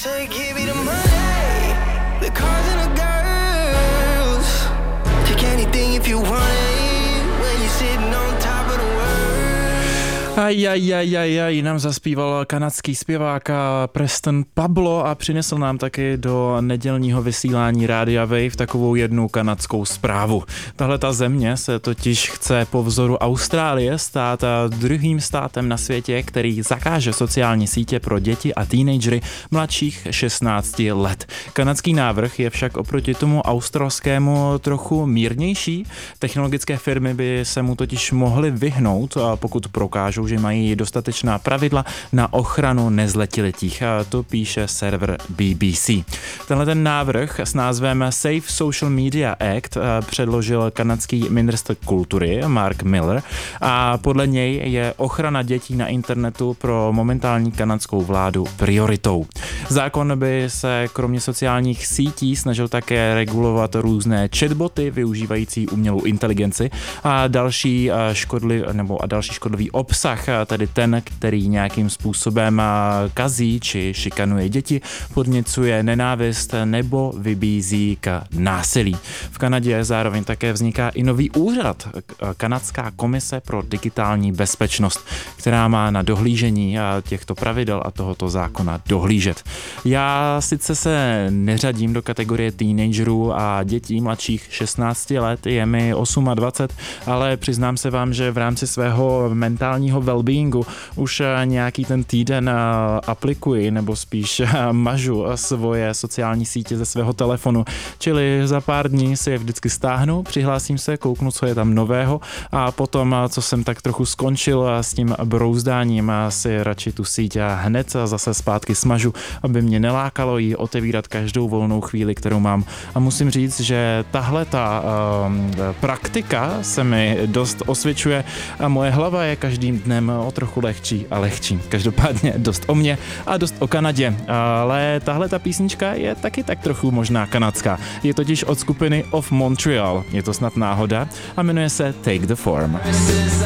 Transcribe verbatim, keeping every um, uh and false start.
Say give me the money, the cars and the girls. Take anything if you want it, when you're sitting on top of the world. Ajajajajaj, nám zaspíval kanadský zpěvák Preston Pablo a přinesl nám taky do nedělního vysílání Rádia Wave takovou jednu kanadskou zprávu. Tahle ta země se totiž chce po vzoru Austrálie stát druhým státem na světě, který zakáže sociální sítě pro děti a teenagery mladších šestnácti let. Kanadský návrh je však oproti tomu australskému trochu mírnější. Technologické firmy by se mu totiž mohly vyhnout, pokud prokážou, že mají dostatečná pravidla na ochranu nezletiletých. A to píše server B B C. Tenhle ten návrh s názvem Safe Social Media Act předložil kanadský ministr kultury Mark Miller a podle něj je ochrana dětí na internetu pro momentální kanadskou vládu prioritou. Zákon by se kromě sociálních sítí snažil také regulovat různé chatboty využívající umělou inteligenci a další škodlivý nebo a další škodlivý obsah, tedy ten, který nějakým způsobem kazí či šikanuje děti, podněcuje nenávist nebo vybízí k násilí. V Kanadě zároveň také vzniká i nový úřad, Kanadská komise pro digitální bezpečnost, která má na dohlížení těchto pravidel a tohoto zákona dohlížet. Já sice se neřadím do kategorie teenagerů a dětí mladších šestnácti let, je mi dvacet osm, ale přiznám se vám, že v rámci svého mentálního wellbeingu už nějaký ten týden aplikuji, nebo spíš mažu svoje sociální sítě ze svého telefonu, čili za pár dní si je vždycky stáhnu, přihlásím se, kouknu, co je tam nového a potom, co jsem tak trochu skončil s tím brouzdáním, si radši tu síť a hned zase zpátky smažu, aby mě nelákalo jí otevírat každou volnou chvíli, kterou mám. A musím říct, že tahle ta um, praktika se mi dost osvědčuje a moje hlava je každým dnem o trochu lehčí a lehčí. Každopádně dost o mě a dost o Kanadě. Ale tahle ta písnička je taky tak trochu možná kanadská. Je totiž od skupiny Of Montreal. Je to snad náhoda a jmenuje se Take the Form.